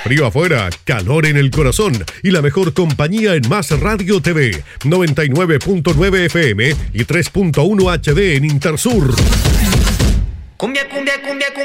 Frío afuera, calor en el corazón y la mejor compañía en Más Radio TV, 99.9 FM y 3.1 HD en Intersur. Cumbia, cumbia, cumbia, cumbia.